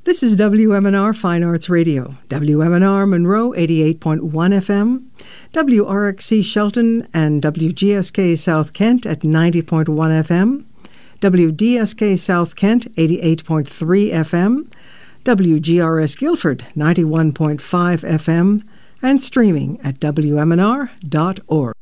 This is WMNR Fine Arts Radio, WMNR Monroe 88.1 FM, WRXC Shelton and WGSK South Kent at 90.1 FM, WDSK South Kent 88.3 FM, WGRS Guilford 91.5 FM, and streaming at WMNR.org.